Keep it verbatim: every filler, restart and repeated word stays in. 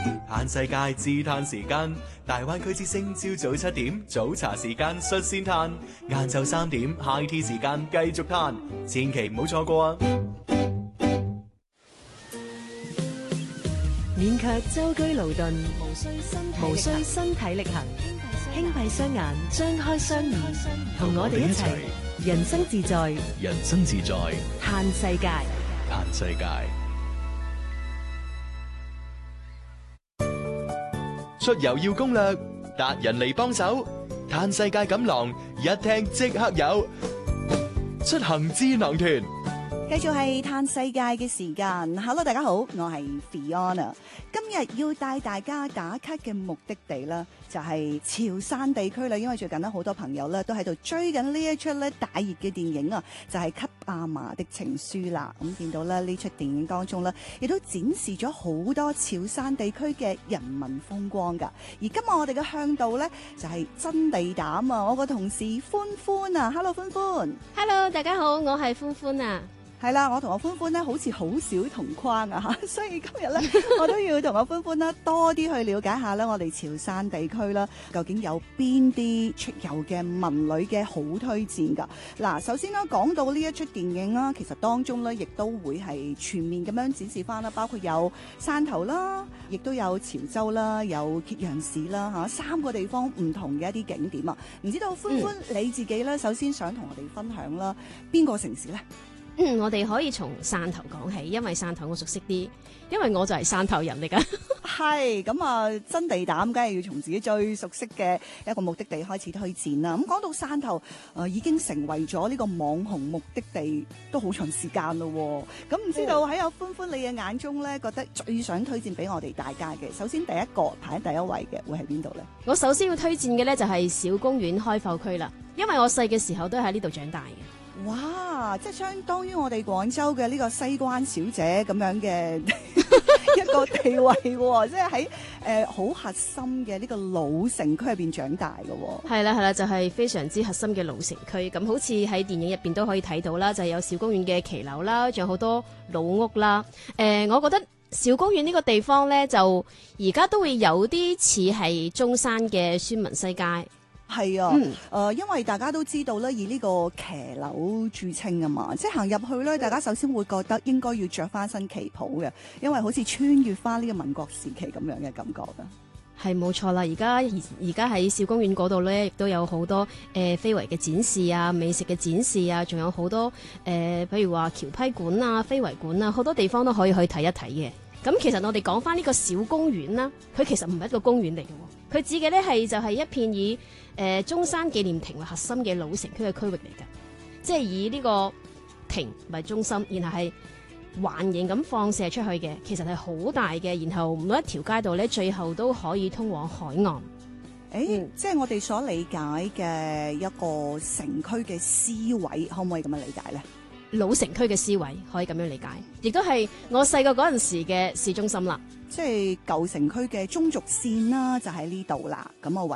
嘆世界自嘆時間，大灣區之聲朝早七點早茶時間率先嘆，晏晝三點 high tea 時間繼續嘆，千祈唔好錯過啊！ 免卻舟車勞頓，無需身無需身體力行，輕閉雙眼，張開雙耳，同我哋一齊人生自在， 人生自在， 嘆世界， 嘆世界。出遊要攻略，達人嚟幫手，嘆世界錦囊一聽即刻有，出行智囊團。 繼續係嘆世界嘅時間 ，Hello， 大家好，我係 Fiona。今日要帶大家打卡嘅目的地啦，就係潮汕地區啦。因為最近咧好多朋友咧都喺度追緊呢一出咧大熱嘅電影啊，就係、是《給阿嫲的情書》啦。咁見到咧呢出電影當中咧，亦都展示咗好多潮汕地區嘅人民風光噶。而今日我哋嘅向導咧就係、是、真地膽啊！我個同事歡歡啊 ，Hello 歡歡 ，Hello 大家好，我係歡歡啊。 係啦，我同阿歡歡咧好似好少同框啊嚇，所以今日咧我都要同阿歡歡啦多啲去了解下咧我哋潮汕地區啦，究竟有邊啲出遊嘅文旅嘅好推薦㗎？嗱，首先啦講到呢一出電影啦，其實當中咧亦都會係全面咁樣展示翻啦，包括有汕頭啦，亦都有潮州啦，有揭陽市啦嚇，三個地方唔同嘅一啲景點啊。唔知道歡歡、嗯、你自己咧，首先想同我哋分享啦，邊個城市咧？ 嗯，我哋可以從汕頭講起，因為汕頭我熟悉啲，因為我就係汕頭人嚟噶。 係咁啊，真地膽，梗係要從自己最熟悉嘅一個目的地開始推薦啦。咁講到汕頭，誒、呃、已經成為咗呢個網紅目的地，都好長時間咯。咁唔知道喺阿歡歡你嘅眼中咧，覺得最想推薦俾我哋大家嘅，首先第一個排喺第一位嘅會係邊度咧？ 我首先要推薦嘅咧就係小公園開埠區啦，因為我細嘅時候都喺呢度長大嘅。 哇！即係相當於我哋廣州嘅呢個西關小姐咁樣嘅一個地位喎，即係喺誒好核心嘅呢個老城區入邊長大嘅喎。係啦係啦，就係、是、非常之核心嘅老城區。咁好似喺電影入邊都可以睇到啦，就係、是、有小公園嘅騎樓啦，仲有好多老屋啦。誒、呃，我覺得小公園呢個地方咧，就而家都會有啲似係中山嘅孫文西街。 係啊，誒、嗯呃，因為大家都知道咧，以呢個騎樓著稱啊嘛，即係行入去咧，大家首先會覺得應該要着翻身旗袍嘅，因為好似穿越翻呢個民國時期咁樣嘅感覺㗎。 係冇錯啦，而家而家喺小公園嗰度咧，亦都有好多誒、呃、非遺嘅展示啊、美食嘅展示啊，仲有好多誒，譬、呃、如話橋批館啊、非遺館啊，好多地方都可以去睇一睇嘅。咁其實我哋講翻呢個小公園啦，佢其實唔係一個公園嚟嘅，佢指嘅咧係就係一片以誒、呃、中山紀念亭為核心嘅老城區嘅區域嚟嘅，即係以呢個亭為中心，然後係環形咁放射出去嘅，其實係好大嘅，然後每一條街道咧最後都可以通往海岸。誒、 欸嗯，即係我哋所理解嘅一個城區嘅思維，可唔可以咁樣理解咧？ 老城區嘅思維可以咁樣理解，亦都係我細個嗰陣時嘅市中心啦。 即係舊城區嘅中軸線啦，就喺呢度啦。咁啊，圍